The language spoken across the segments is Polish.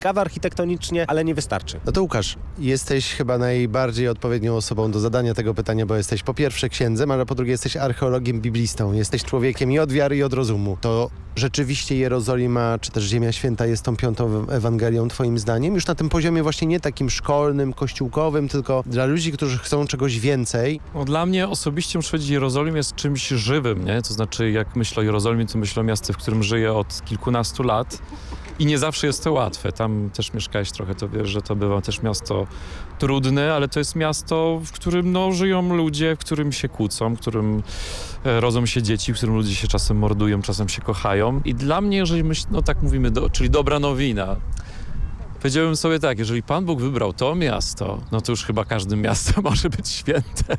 ciekawe architektonicznie, ale nie wystarczy. No to Łukasz, jesteś chyba najbardziej odpowiednią osobą do zadania tego pytania, bo jesteś po pierwsze księdzem, ale po drugie jesteś archeologiem biblistą. Jesteś człowiekiem i od wiary, i od rozumu. To rzeczywiście Jerozolima, czy też Ziemia Święta jest tą piątą Ewangelią twoim zdaniem? Już na tym poziomie właśnie nie takim szkolnym, kościółkowym, tylko dla ludzi, którzy chcą czegoś więcej. No, dla mnie osobiście muszę powiedzieć, Jerozolim jest czymś żywym, nie? To znaczy, jak myślę o Jerozolimie, to myślę o miastie, w którym żyję od kilkunastu lat. I nie zawsze jest to łatwe. Tam też mieszkałeś trochę, to wiesz, że to bywa też miasto trudne, ale to jest miasto, w którym żyją ludzie, w którym się kłócą, w którym rodzą się dzieci, w którym ludzie się czasem mordują, czasem się kochają. I dla mnie, jeżeli tak mówimy, czyli dobra nowina, powiedziałbym sobie tak, jeżeli Pan Bóg wybrał to miasto, no to już chyba każde miasto może być święte.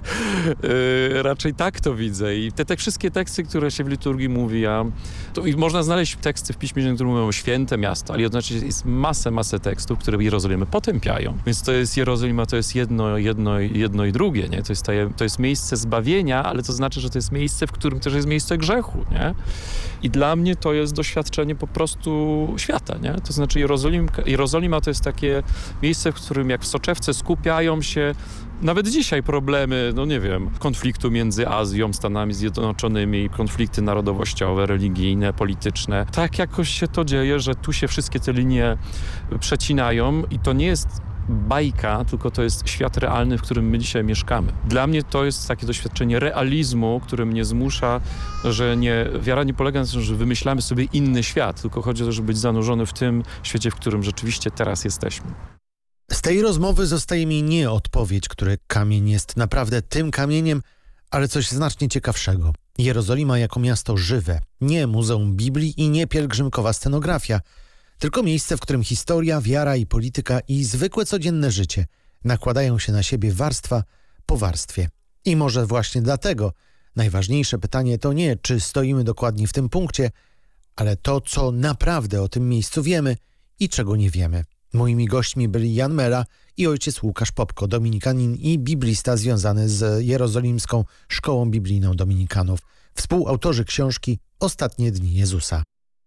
Raczej tak to widzę. I te wszystkie teksty, które się w liturgii mówi, i można znaleźć teksty w Piśmie Świętym, które mówią o święte miasto, ale jednocześnie jest masę tekstów, które Jerozolimę potępiają. Więc to jest Jerozolima, to jest jedno i drugie, nie? To jest miejsce zbawienia, ale to znaczy, że to jest miejsce, w którym też jest miejsce grzechu, nie? I dla mnie to jest doświadczenie po prostu świata, nie? To znaczy Jerozolima to jest takie miejsce, w którym jak w soczewce skupiają się nawet dzisiaj problemy, konfliktu między Azją, Stanami Zjednoczonymi, konflikty narodowościowe, religijne, polityczne. Tak jakoś się to dzieje, że tu się wszystkie te linie przecinają i to nie jest bajka, tylko to jest świat realny, w którym my dzisiaj mieszkamy. Dla mnie to jest takie doświadczenie realizmu, które mnie zmusza, że wiara nie polega na tym, że wymyślamy sobie inny świat, tylko chodzi o to, żeby być zanurzony w tym świecie, w którym rzeczywiście teraz jesteśmy. Z tej rozmowy zostaje mi nie odpowiedź, który kamień jest naprawdę tym kamieniem, ale coś znacznie ciekawszego. Jerozolima jako miasto żywe, nie muzeum Biblii i nie pielgrzymkowa scenografia, tylko miejsce, w którym historia, wiara i polityka i zwykłe codzienne życie nakładają się na siebie warstwa po warstwie. I może właśnie dlatego najważniejsze pytanie to nie, czy stoimy dokładnie w tym punkcie, ale to, co naprawdę o tym miejscu wiemy i czego nie wiemy. Moimi gośćmi byli Jan Mela i ojciec Łukasz Popko, dominikanin i biblista związany z Jerozolimską Szkołą Biblijną Dominikanów, współautorzy książki Ostatnie dni Jezusa.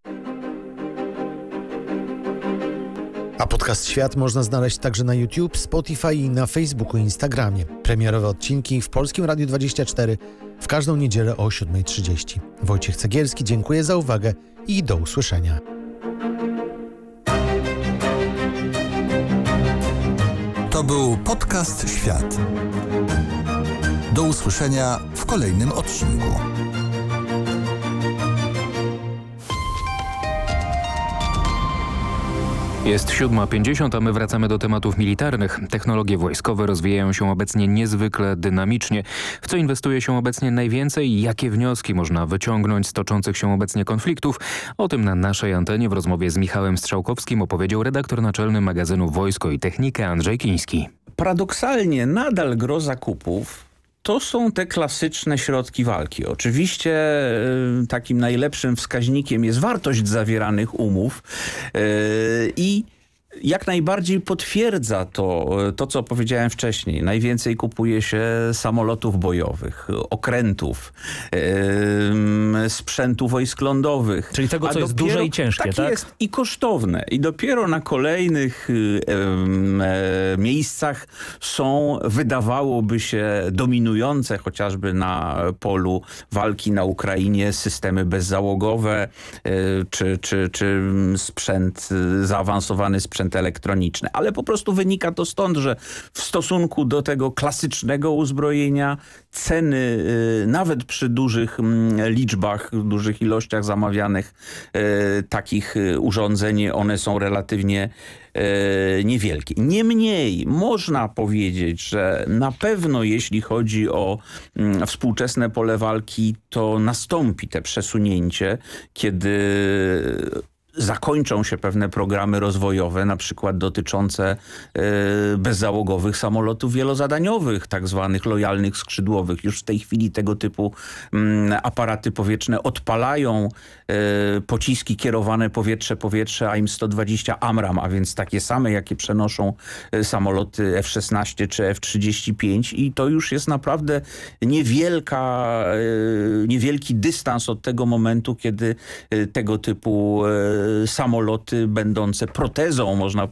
A podcast Świat można znaleźć także na YouTube, Spotify i na Facebooku i Instagramie. Premierowe odcinki w Polskim Radiu 24 w każdą niedzielę o 7:30. Wojciech Cegielski, dziękuję za uwagę i do usłyszenia. To był podcast Świat. Do usłyszenia w kolejnym odcinku. Jest 7:50, a my wracamy do tematów militarnych. Technologie wojskowe rozwijają się obecnie niezwykle dynamicznie. W co inwestuje się obecnie najwięcej i jakie wnioski można wyciągnąć z toczących się obecnie konfliktów? O tym na naszej antenie w rozmowie z Michałem Strzałkowskim opowiedział redaktor naczelny magazynu Wojsko i Technika Andrzej Kiński. Paradoksalnie nadal gros zakupów to są te klasyczne środki walki. Oczywiście takim najlepszym wskaźnikiem jest wartość zawieranych umów i jak najbardziej potwierdza to, co powiedziałem wcześniej. Najwięcej kupuje się samolotów bojowych, okrętów, sprzętu wojsk lądowych. Czyli tego, co jest duże i ciężkie, tak? Jest i kosztowne. I dopiero na kolejnych miejscach są, wydawałoby się, dominujące chociażby na polu walki na Ukrainie systemy bezzałogowe, czy sprzęt, zaawansowany sprzęt elektroniczny. Ale po prostu wynika to stąd, że w stosunku do tego klasycznego uzbrojenia ceny nawet przy dużych liczbach, dużych ilościach zamawianych takich urządzeń, one są relatywnie niewielkie. Niemniej można powiedzieć, że na pewno jeśli chodzi o współczesne pole walki, to nastąpi te przesunięcie, kiedy zakończą się pewne programy rozwojowe, na przykład dotyczące bezzałogowych samolotów wielozadaniowych, tak zwanych lojalnych skrzydłowych. Już w tej chwili tego typu aparaty powietrzne odpalają pociski kierowane powietrze-powietrze AIM-120 AMRAAM, a więc takie same, jakie przenoszą samoloty F-16 czy F-35 i to już jest naprawdę niewielki dystans od tego momentu, kiedy tego typu samoloty będące protezą, można